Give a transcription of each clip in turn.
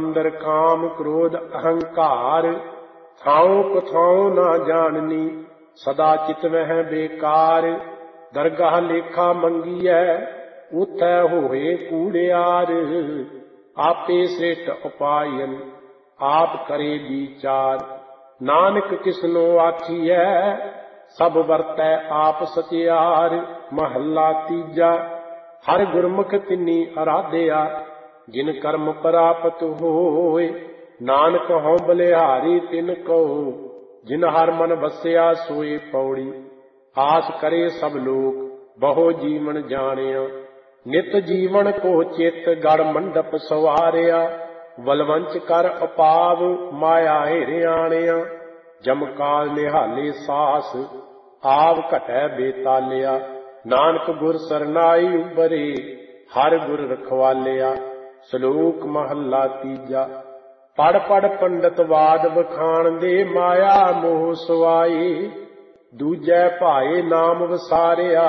अंदर काम क्रोध अहंकार, थाओ कथाओ ना जाननी सदा चितवह बेकार। दरगाह लेखा मंगीऐ उथै होए कूड़ियार, आपे सृष्ट उपायन आप करे विचार। नानक किसनो आखिऐ सब वरतै आप सचियार। महला तीजा। हर गुरमुख तिन्नी आराध्या जिन कर्म प्राप्त होए। नानक हਉ बलिहारी तिन कहो जिन हर मन बसिया सोए पौड़ी। आस करे सब लोक बहु जीवन जानिया, नित जीवन को चित गढ़ मंडप सवारिया। बलवंच कर अपाव माया हिरियाणिया, जमकाल निहाले सास आव घटै बेतालिया। नानक गुर सरनाई उबरे हर गुर रखवालिया। श्लोक महला तीजा। पढ़ पढ़ पंडित वाद बखान दे माया मोह सुआए। दूजै भाए नाम वसारिया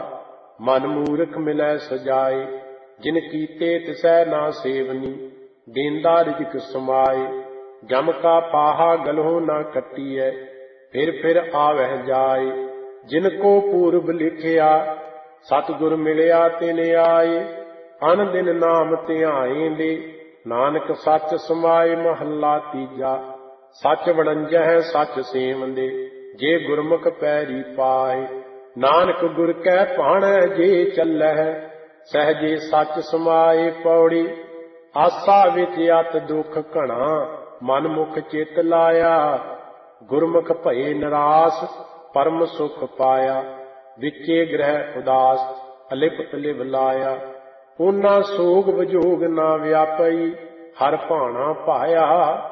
मन मूर्ख मिलै सजाए। जिन कीते तिसै ना सेवनी देंदा रिजक समाए। जम का पाहा गलों ना कट्टिए फिर आवह जाए। जिनको पूर्व लिखिया सतगुर मिलिया तिन आए। अन दिन नाम ध्याएंदे नानक सच समाए। महला तीजा। सच वणंजह सच सेवंदे जे गुरमुख पैरी पाए। नानक गुर कै भाणै जे चलह सहजे सच समाए। पौड़ी आसा विच अत दुख घना मन मुख चित लाया। गुरमुख भये निराश परम सुख पाया। विचे ग्रह उदास अलिपत लिव लाया। ऊना सोग विजोग ना व्यापई हर भाणा पाया।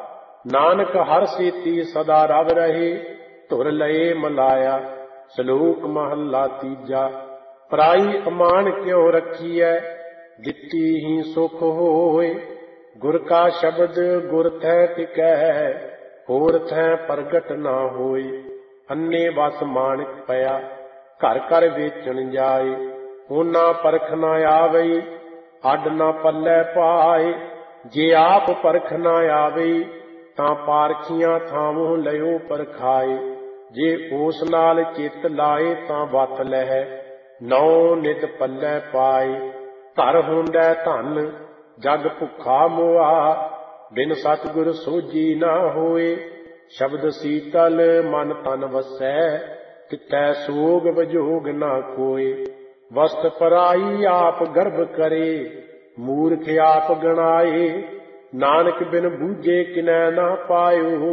नानक हर सेती सदा रव रहे धुर लये मलाया। श्लोक महला तीजा। पराई अमान क्यों रखीऐ दित्ती ही सुख होए। गुर का शब्द गुर थै टिकै होर थै प्रगट ना होए। अन्ने बस माणिक पया घर घर वेचन जाए। ऊना परख ना आवई अड ना पल्लै पाए। जे आप परख ना आवई तां पारखियां थावों लयो परखाए। जे उस नाल चित लाए तां वत लहै नौ नित पल्लै पाए। घर हुंदै धन जग भुखा मोआ बिन सतगुर सोझी ना होए। शब्द सीतल मन तन वसै तिथै सोग विजोग ना कोय। वस्त पराई आप गर्भ करे मूर्ख आप गणाए। नानक बिन बूझे किनै ना पायो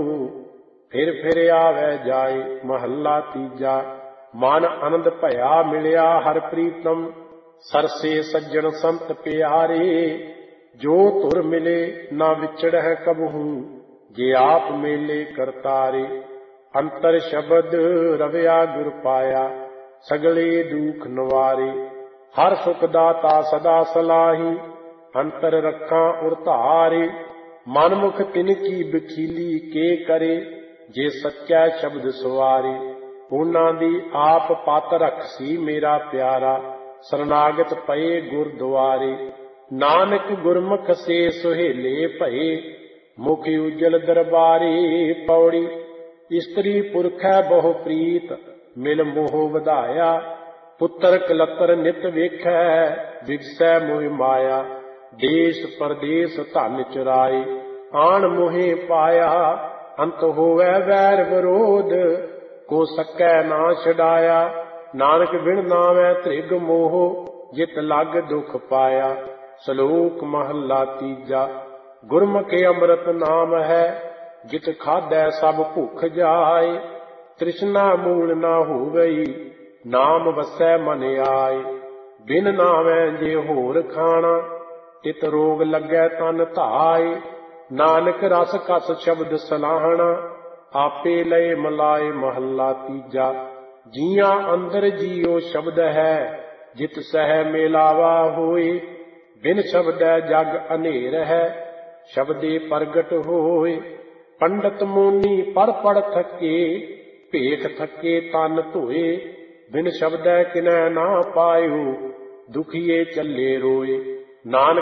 फिर आवै जाए। महला तीजा। मन आनंद भया मिलिया हर प्रीतम सरसे सज्जन संत प्यारे। जो तुर मिले ना विछड़ह कबहू जे आप मेले करतारे। अंतर शब्द रविया गुर पाया सगले दुख नवारे। हर सुख दाता सदा सलाही अंतर रखा उरतारे। मन मुख तिनकी बखीली के करे जे सच्चा शब्द सवारे। ऊना दी आप पत रखसी मेरा प्यारा शरणागत पए गुरद्वारे। नानक गुरमुख से सुहेले भये मुख उजल दरबारे। पौड़ी स्त्री पुरखै बहु प्रीत मिल मोह वधाया। पुत्र कलतर नित वेखै विगसै मोह माया। देश परदेश धन चुराए आन मोहे पाया। अंत होवै वैर विरोध को सकै ना छुड़ाया। नानक बिन नावै त्रिग मोह जित लग दुख पाया। श्लोक महला तीजा। गुरमुख अमृत नाम है जित खाधै सब भुख जाए। तृष्णा मूल ना हो गई नाम वसै मन आए। बिन नावै जे होर खाना तित रोग लगै तन धाए। नानक रस कस शब्द सलाहना आपे लय मलाए। महला तीजा। जिया अंदर जियो शब्द है जित सह मेलावा होए। बिन शब्द जग अनेर है शब्दे प्रगट होए। पंडित मोनी पढ़ थके भेख थके तन धोए। बिन शब्द किनै ना पायो दुखिए चले रोए। नानक